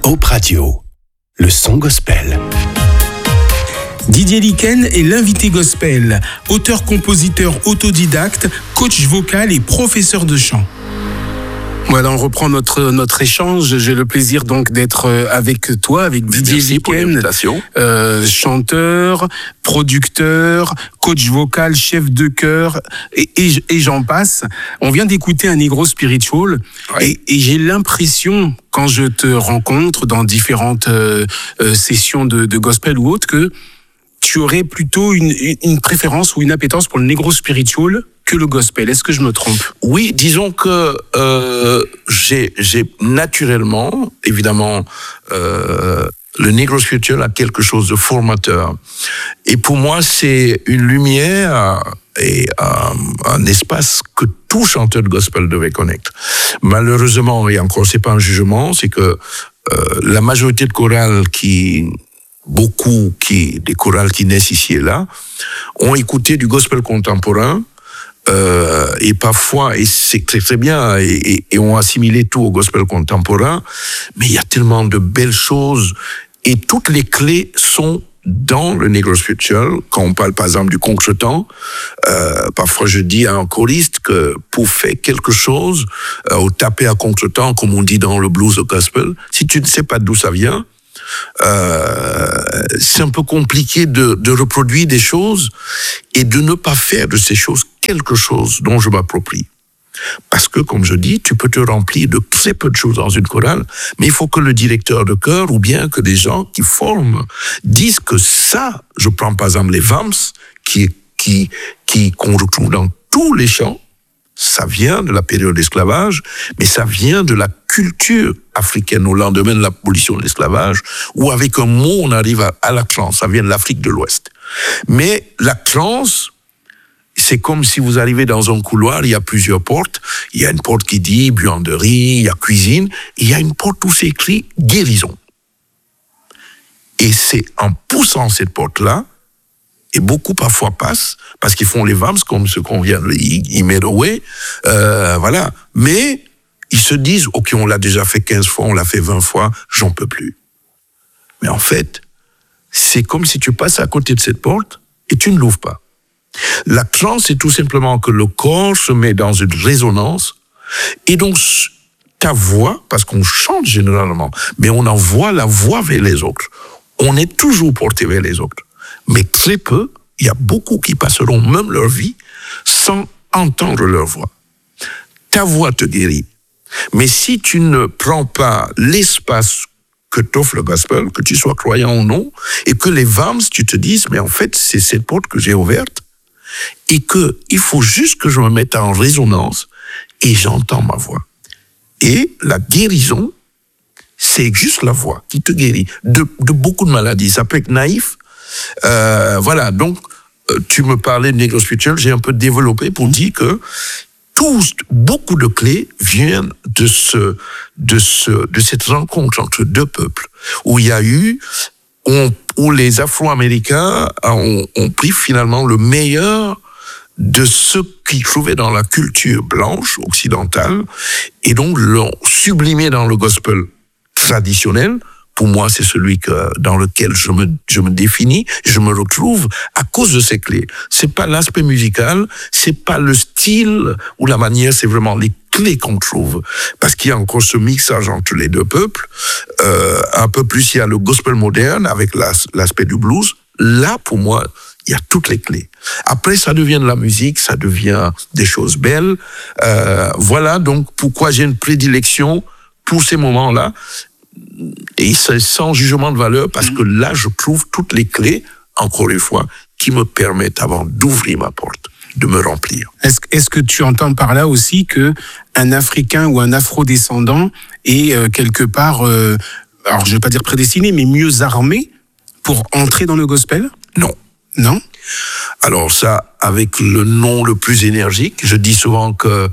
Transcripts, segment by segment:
Hope Radio, le son gospel. Didier Liken est l'invité gospel, auteur-compositeur autodidacte, coach vocal et professeur de chant. Voilà, on reprend notre échange. J'ai le plaisir donc d'être avec toi, avec Didier Liken, chanteur, producteur, coach vocal, chef de chœur, et j'en passe. On vient d'écouter un Negro Spiritual, et j'ai l'impression, quand je te rencontre dans différentes sessions de gospel ou autres, que tu aurais plutôt une préférence ou une appétence pour le Negro Spiritual que le gospel. Est-ce que je me trompe? Oui, disons que j'ai naturellement, évidemment, le Negro Spiritual a quelque chose de formateur. Et pour moi, c'est une lumière et un espace que tout chanteur de gospel devait connaître. Malheureusement, et encore, c'est pas un jugement, c'est que la majorité de chorales des chorales qui naissent ici et là, ont écouté du gospel contemporain, et parfois, et c'est très très bien, et ont assimilé tout au gospel contemporain, mais il y a tellement de belles choses, et toutes les clés sont dans le Negro Spiritual. Quand on parle par exemple du contretemps, parfois je dis à un choriste que pour faire quelque chose, au taper à contretemps, comme on dit dans le blues au gospel, si tu ne sais pas d'où ça vient, c'est un peu compliqué de reproduire des choses et de ne pas faire de ces choses quelque chose dont je m'approprie. Parce que, comme je dis, tu peux te remplir de très peu de choses dans une chorale, mais il faut que le directeur de chœur ou bien que des gens qui forment disent que ça, je prends par exemple les VAMS, qu'on retrouve dans tous les chants, ça vient de la période d'esclavage, mais ça vient de la culture africaine au lendemain de l'abolition de l'esclavage, où avec un mot, on arrive à la trance. Ça vient de l'Afrique de l'Ouest. Mais la trance, c'est comme si vous arrivez dans un couloir, il y a plusieurs portes. Il y a une porte qui dit buanderie, il y a cuisine. Il y a une porte où c'est écrit guérison. Et c'est en poussant cette porte-là, et beaucoup parfois passent, parce qu'ils font les VAMS, comme ce qu'on vient de Imerowe, voilà. Mais ils se disent, ok, on l'a déjà fait 15 fois, on l'a fait 20 fois, j'en peux plus. Mais en fait, c'est comme si tu passes à côté de cette porte et tu ne l'ouvres pas. La trance, c'est tout simplement que le corps se met dans une résonance, et donc ta voix, parce qu'on chante généralement, mais on envoie la voix vers les autres. On est toujours porté vers les autres. Mais très peu, il y a beaucoup qui passeront même leur vie sans entendre leur voix. Ta voix te guérit. Mais si tu ne prends pas l'espace que t'offre le gospel, que tu sois croyant ou non, et que les VAMS, tu te dises, mais en fait, c'est cette porte que j'ai ouverte, et que il faut juste que je me mette en résonance, et j'entends ma voix. Et la guérison, c'est juste la voix qui te guérit de beaucoup de maladies. Ça peut être naïf. Voilà, donc tu me parlais de Negro Spiritual, j'ai un peu développé pour dire que beaucoup de clés viennent de cette rencontre entre deux peuples, où il y a eu, où les Afro-Américains ont pris finalement le meilleur de ce qu'ils trouvaient dans la culture blanche occidentale, et donc l'ont sublimé dans le gospel traditionnel. Pour moi, c'est celui dans lequel je me définis, je me retrouve à cause de ces clés. C'est pas l'aspect musical, c'est pas le style ou la manière, c'est vraiment les clés qu'on trouve. Parce qu'il y a encore ce mixage entre les deux peuples. Un peu plus, il y a le gospel moderne avec l'aspect du blues. Là, pour moi, il y a toutes les clés. Après, ça devient de la musique, ça devient des choses belles. Voilà donc pourquoi j'ai une prédilection pour ces moments-là. Et c'est sans jugement de valeur, parce que là, je trouve toutes les clés, encore une fois, qui me permettent avant d'ouvrir ma porte, de me remplir. Est-ce que tu entends par là aussi que un Africain ou un Afro-descendant est quelque part, alors je vais pas dire prédestiné, mais mieux armé pour entrer dans le gospel? Non. Non? Alors ça, avec le nom le plus énergique, je dis souvent que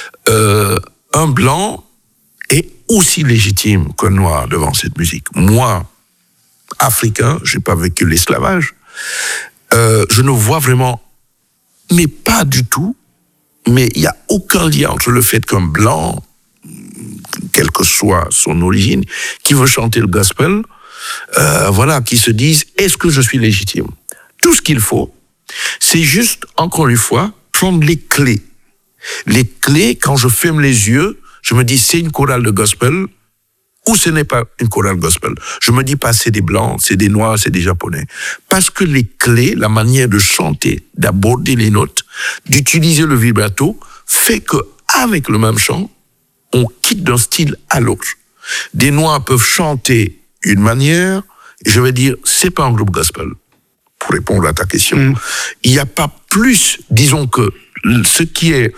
un blanc est aussi légitime qu'un noir devant cette musique. Moi, africain, j'ai pas vécu l'esclavage, je ne vois vraiment, mais pas du tout, mais il y a aucun lien entre le fait qu'un blanc quelle que soit son origine, qui veut chanter le gospel, qui se disent, est-ce que je suis légitime? Tout ce qu'il faut, c'est juste, encore une fois, prendre les clés. Les clés, quand je ferme les yeux, je me dis, c'est une chorale de gospel, ou ce n'est pas une chorale gospel. Je me dis pas, c'est des blancs, c'est des noirs, c'est des japonais. Parce que les clés, la manière de chanter, d'aborder les notes, d'utiliser le vibrato, fait que, avec le même chant, on quitte d'un style à l'autre. Des noirs peuvent chanter une manière, et je vais dire, c'est pas un groupe gospel. Pour répondre à ta question, il n'y a pas plus, disons que ce qui est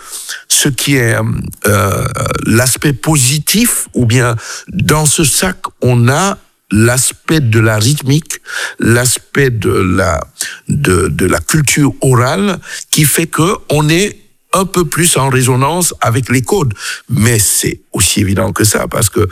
l'aspect positif, ou bien dans ce sac on a l'aspect de la rythmique, l'aspect de la culture orale, qui fait que on est un peu plus en résonance avec les codes. Mais c'est aussi évident que ça, parce que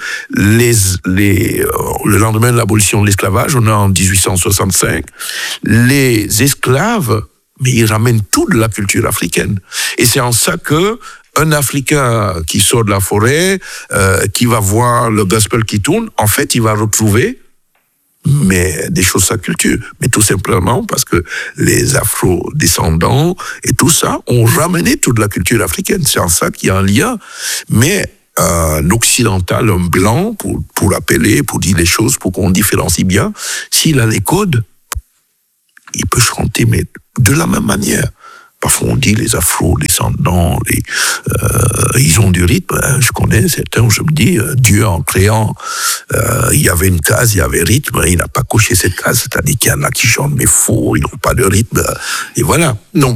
le lendemain de l'abolition de l'esclavage, on est en 1865, les esclaves, mais ils ramènent tout de la culture africaine. Et c'est en ça que un Africain qui sort de la forêt, qui va voir le gospel qui tourne, en fait, il va retrouver des choses de sa culture. Mais tout simplement parce que les afro-descendants et tout ça ont ramené toute la culture africaine. C'est en ça qu'il y a un lien. Mais un occidental, un blanc, pour appeler, pour dire les choses, pour qu'on différencie bien, s'il a les codes, il peut chanter, mais de la même manière. Parfois on dit les afro-descendants, ils ont du rythme. Je connais certains où je me dis, Dieu en créant, il y avait une case, il y avait rythme, il n'a pas coché cette case, c'est-à-dire qu'il y en a qui chantent mais faux, ils n'ont pas de rythme. Et voilà. Donc,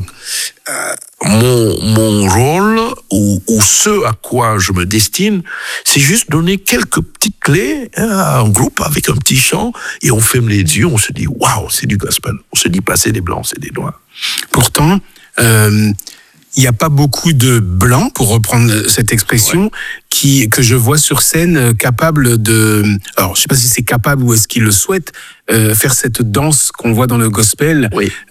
mon rôle, ou ce à quoi je me destine, c'est juste donner quelques petites clés à un groupe avec un petit chant, et on ferme les yeux, on se dit, waouh, c'est du gospel. On se dit pas c'est des blancs, c'est des noirs. Pourtant, il n'y a pas beaucoup de blancs, pour reprendre cette expression, que je vois sur scène capables de... Alors, je ne sais pas si c'est capable ou est-ce qu'ils le souhaitent, faire cette danse qu'on voit dans le gospel,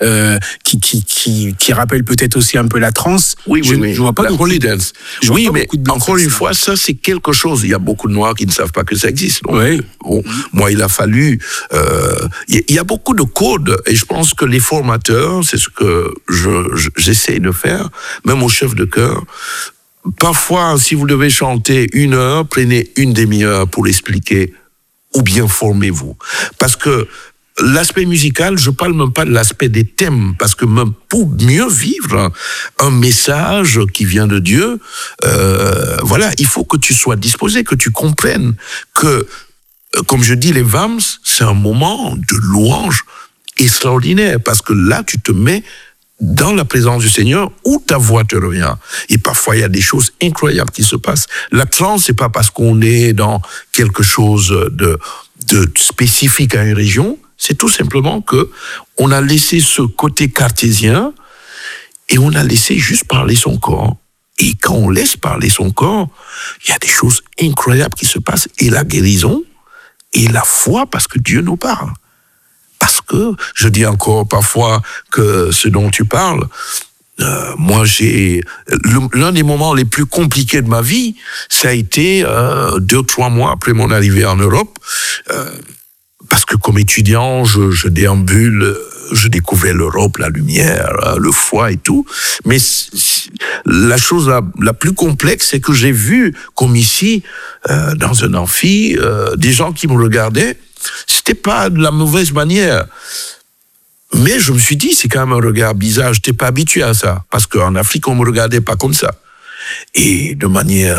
qui rappelle peut-être aussi un peu la trance. Je vois pas la holy dance. Oui, mais encore une fois, ça c'est quelque chose. Il y a beaucoup de Noirs qui ne savent pas que ça existe. Donc, moi, il a fallu... il y a beaucoup de codes, et je pense que les formateurs, c'est ce que j'essaie de faire, même au chef de chœur. Parfois, si vous devez chanter 1 heure, prenez une demi-heure pour l'expliquer, ou bien formez-vous. Parce que l'aspect musical, je parle même pas de l'aspect des thèmes, parce que même pour mieux vivre un message qui vient de Dieu, il faut que tu sois disposé, que tu comprennes que, comme je dis, les VAMS, c'est un moment de louange extraordinaire, parce que là, tu te mets dans la présence du Seigneur, où ta voix te revient. Et parfois, il y a des choses incroyables qui se passent. La trance, c'est pas parce qu'on est dans quelque chose de spécifique à une région, c'est tout simplement que on a laissé ce côté cartésien et on a laissé juste parler son corps. Et quand on laisse parler son corps, il y a des choses incroyables qui se passent. Et la guérison et la foi, parce que Dieu nous parle. Parce que, je dis encore parfois que ce dont tu parles, moi l'un des moments les plus compliqués de ma vie, ça a été 2-3 mois après mon arrivée en Europe, parce que comme étudiant, je déambule, je découvrais l'Europe, la lumière, le foie et tout, mais la chose la plus complexe, c'est que j'ai vu, comme ici, dans un amphi, des gens qui me regardaient. C'était pas de la mauvaise manière. Mais je me suis dit, c'est quand même un regard bizarre. Je n'étais pas habitué à ça. Parce qu'en Afrique, on me regardait pas comme ça. Et de manière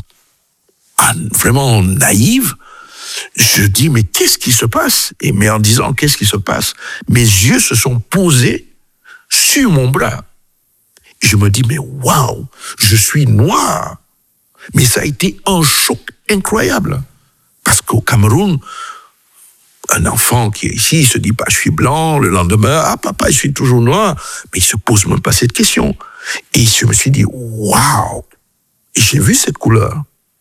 vraiment naïve, je dis, mais qu'est-ce qui se passe? Mais en disant, qu'est-ce qui se passe? Mes yeux se sont posés sur mon bras. Et je me dis, mais waouh, je suis noir. Mais ça a été un choc incroyable. Parce qu'au Cameroun, un enfant qui est ici, il se dit pas je suis blanc, le lendemain, ah papa, je suis toujours noir, mais il se pose même pas cette question. Et je me suis dit, waouh, j'ai vu cette couleur.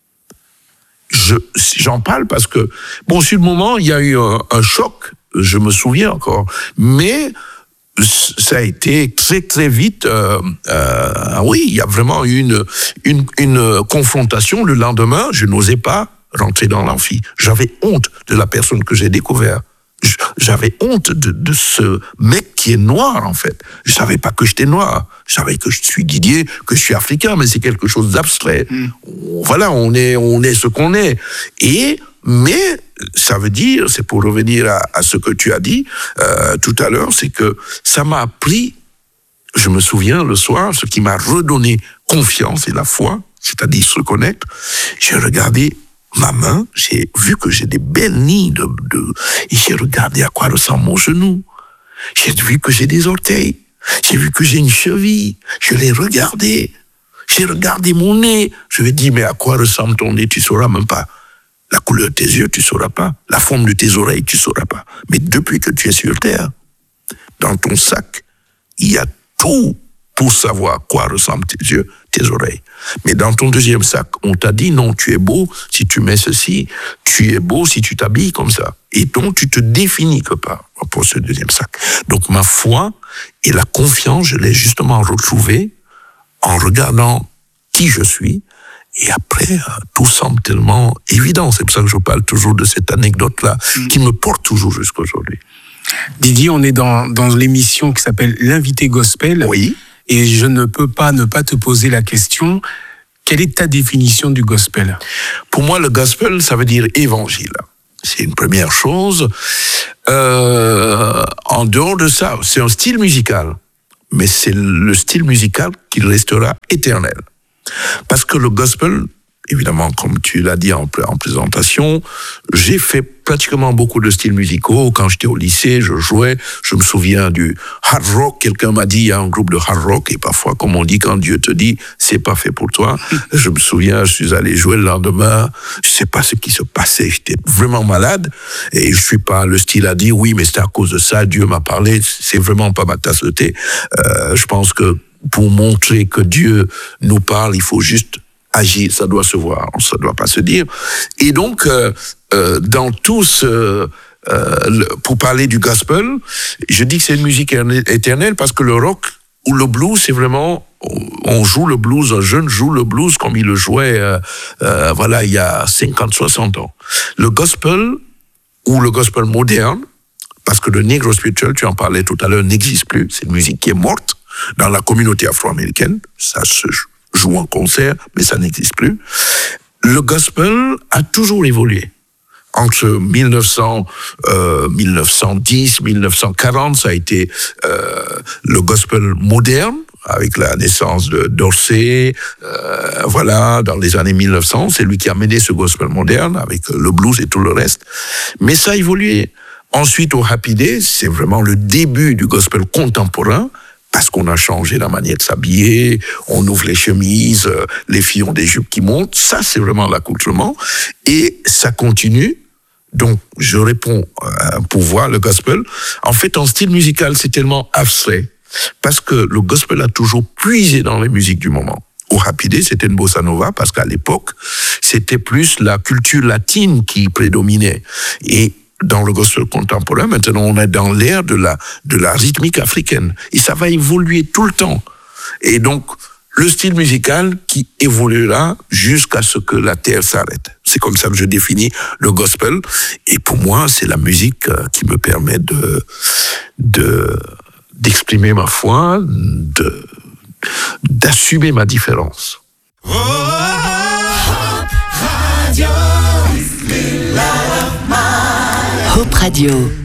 J'en parle parce que, bon, sur le moment, il y a eu un choc, je me souviens encore, mais ça a été très très vite. Oui, il y a vraiment une confrontation. Le lendemain, je n'osais pas rentrer dans l'amphi. J'avais honte de la personne que j'ai découvert. J'avais honte de ce mec qui est noir, en fait. Je savais pas que j'étais noir. Je savais que je suis Didier, que je suis africain, mais c'est quelque chose d'abstrait. Voilà, on est ce qu'on est. Mais ça veut dire, c'est pour revenir à ce que tu as dit tout à l'heure, c'est que ça m'a appris, je me souviens le soir, ce qui m'a redonné confiance et la foi, c'est-à-dire se connaître. J'ai regardé ma main, j'ai vu que j'ai des belles lignes et j'ai regardé à quoi ressemble mon genou. J'ai vu que j'ai des orteils. J'ai vu que j'ai une cheville. Je l'ai regardé. J'ai regardé mon nez. Je lui ai dit, mais à quoi ressemble ton nez? Tu sauras même pas. La couleur de tes yeux, tu sauras pas. La forme de tes oreilles, tu sauras pas. Mais depuis que tu es sur Terre, dans ton sac, il y a tout pour savoir à quoi ressemblent tes yeux, tes oreilles. Mais dans ton deuxième sac, on t'a dit non, tu es beau si tu mets ceci, tu es beau si tu t'habilles comme ça. Et donc, tu te définis que par pour ce deuxième sac. Donc, ma foi et la confiance, je l'ai justement retrouvée en regardant qui je suis. Et après, tout semble tellement évident. C'est pour ça que je parle toujours de cette anecdote-là, qui me porte toujours jusqu'à aujourd'hui. Didier, on est dans l'émission qui s'appelle L'invité gospel. Oui. Et je ne peux pas ne pas te poser la question, quelle est ta définition du gospel? Pour moi, le gospel, ça veut dire évangile. C'est une première chose. En dehors de ça, c'est un style musical. Mais c'est le style musical qui restera éternel. Parce que le gospel, évidemment, comme tu l'as dit en présentation, j'ai fait pratiquement beaucoup de styles musicaux. Quand j'étais au lycée, je jouais. Je me souviens du hard rock. Quelqu'un m'a dit, il y a un groupe de hard rock. Et parfois, comme on dit, quand Dieu te dit, c'est pas fait pour toi. Je me souviens, je suis allé jouer le lendemain. Je sais pas ce qui se passait. J'étais vraiment malade. Et je suis pas le style à dire, oui, mais c'est à cause de ça, Dieu m'a parlé. C'est vraiment pas ma tasse de thé. Je pense que pour montrer que Dieu nous parle, il faut juste agir, ça doit se voir, ça doit pas se dire. Et donc, dans tout ce... pour parler du gospel, je dis que c'est une musique éternelle parce que le rock ou le blues, c'est vraiment... On joue le blues, un jeune joue le blues comme il le jouait voilà, il y a 50, 60 ans. Le gospel ou le gospel moderne, parce que le negro spiritual, tu en parlais tout à l'heure, n'existe plus. C'est une musique qui est morte dans la communauté afro-américaine. Ça se joue en concert, mais ça n'existe plus. Le gospel a toujours évolué. Entre 1910, 1940, ça a été le gospel moderne, avec la naissance de Dorsey, voilà, dans les années 1900, c'est lui qui a mené ce gospel moderne, avec le blues et tout le reste. Mais ça a évolué. Ensuite, au Happy Day, c'est vraiment le début du gospel contemporain, parce qu'on a changé la manière de s'habiller, on ouvre les chemises, les filles ont des jupes qui montent, ça c'est vraiment l'accoutrement, et ça continue. Donc je réponds pour voir le gospel. En fait, en style musical, c'est tellement abstrait, parce que le gospel a toujours puisé dans les musiques du moment. Au Happy Day, c'était une bossa nova, parce qu'à l'époque, c'était plus la culture latine qui prédominait. Et dans le gospel contemporain, maintenant, on est dans l'ère de la rythmique africaine. Et ça va évoluer tout le temps. Et donc, le style musical qui évoluera jusqu'à ce que la terre s'arrête. C'est comme ça que je définis le gospel. Et pour moi, c'est la musique qui me permet d'exprimer ma foi, d'assumer ma différence. Hope Radio.